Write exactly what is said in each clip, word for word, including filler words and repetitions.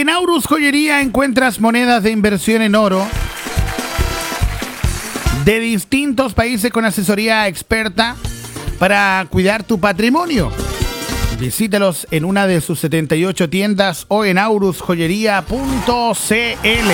En Aurus Joyería encuentras monedas de inversión en oro de distintos países con asesoría experta para cuidar tu patrimonio. Visítalos en una de sus setenta y ocho tiendas o en aurus joyería punto c l.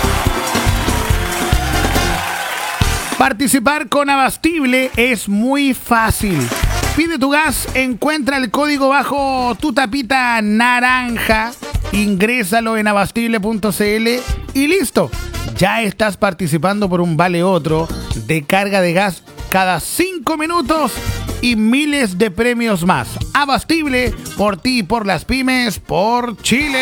Participar con Abastible es muy fácil. Pide tu gas, encuentra el código bajo tu tapita naranja, ingrésalo en abastible punto c l y listo. Ya estás participando por un vale otro de carga de gas cada cinco minutos y miles de premios más. Abastible, por ti, por las pymes, por Chile.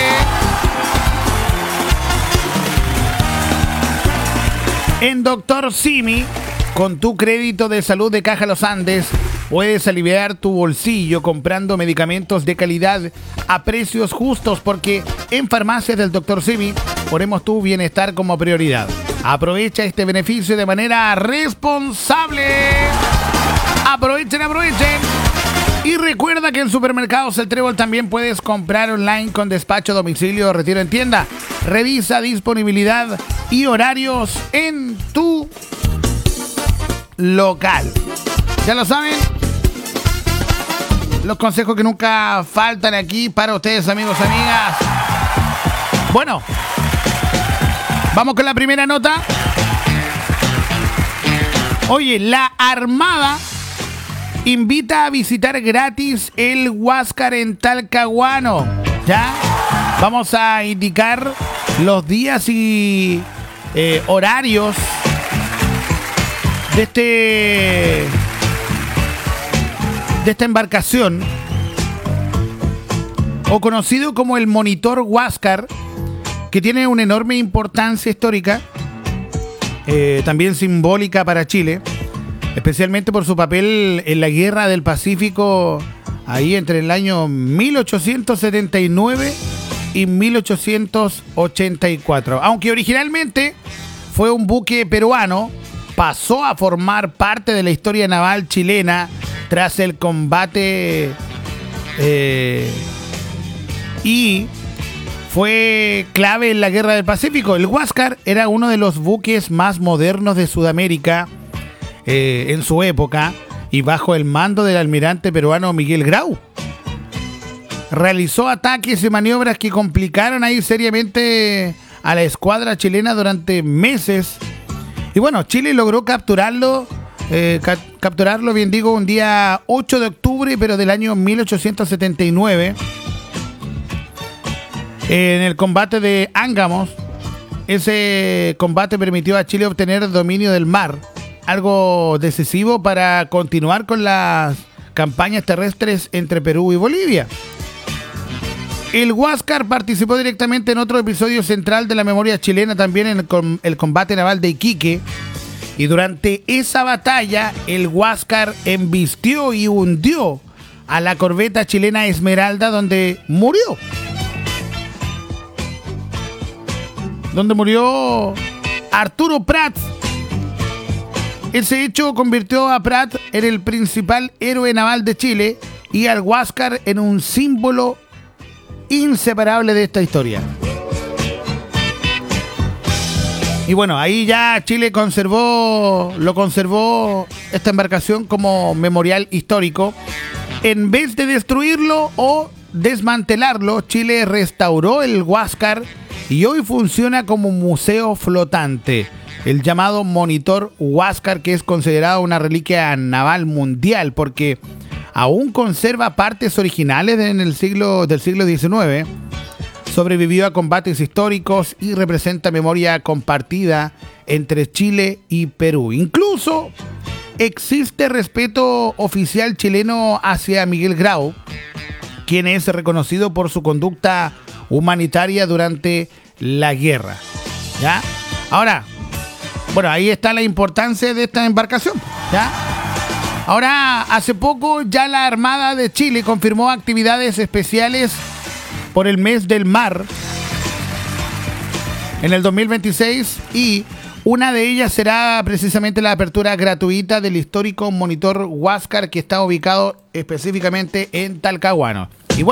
En Doctor Simi, con tu crédito de salud de Caja Los Andes, puedes aliviar tu bolsillo comprando medicamentos de calidad a precios justos, porque en farmacias del Doctor Simi ponemos tu bienestar como prioridad. Aprovecha este beneficio de manera responsable. Aprovechen, aprovechen. Y recuerda que en Supermercados El Trébol también puedes comprar online con despacho a domicilio o retiro en tienda. Revisa disponibilidad y horarios en tu local. ¿Ya lo saben? Los consejos que nunca faltan aquí para ustedes, amigos, amigas. Bueno, vamos con la primera nota. Oye, la Armada invita a visitar gratis el Huáscar en Talcahuano. ¿Ya? Vamos a indicar los días y eh, horarios de este de esta embarcación, o conocido como el Monitor Huáscar, que tiene una enorme importancia histórica, eh, también simbólica para Chile, especialmente por su papel en la Guerra del Pacífico, ahí entre el año mil ochocientos setenta y nueve y mil ochocientos ochenta y cuatro. Aunque originalmente fue un buque peruano, pasó a formar parte de la historia naval chilena tras el combate eh, y fue clave en la Guerra del Pacífico. El Huáscar era uno de los buques más modernos de Sudamérica eh, en su época, y bajo el mando del almirante peruano Miguel Grau realizó ataques y maniobras que complicaron ahí seriamente a la escuadra chilena durante meses. Y bueno, Chile logró capturarlo, eh, ca- capturarlo, bien digo, un día ocho de octubre, pero del año mil ochocientos setenta y nueve, en el combate de Ángamos. Ese combate permitió a Chile obtener dominio del mar, algo decisivo para continuar con las campañas terrestres entre Perú y Bolivia. El Huáscar participó directamente en otro episodio central de la memoria chilena, también en el, com- el combate naval de Iquique. Y durante esa batalla, el Huáscar embistió y hundió a la corbeta chilena Esmeralda, donde murió. Donde murió Arturo Prat. Ese hecho convirtió a Prat en el principal héroe naval de Chile y al Huáscar en un símbolo inseparable de esta historia. Y bueno, ahí ya Chile conservó, lo conservó esta embarcación como memorial histórico. En vez de destruirlo o desmantelarlo, Chile restauró el Huáscar y hoy funciona como museo flotante, el llamado Monitor Huáscar, que es considerado una reliquia naval mundial porque aún conserva partes originales en el siglo, del siglo diecinueve, sobrevivió a combates históricos y representa memoria compartida entre Chile y Perú. Incluso existe respeto oficial chileno hacia Miguel Grau, quien es reconocido por su conducta humanitaria durante la guerra. ¿Ya? Ahora, bueno, ahí está la importancia de esta embarcación. ¿Ya? Ahora, hace poco ya la Armada de Chile confirmó actividades especiales por el mes del mar en el dos mil veintiséis, y una de ellas será precisamente la apertura gratuita del histórico Monitor Huáscar, que está ubicado específicamente en Talcahuano.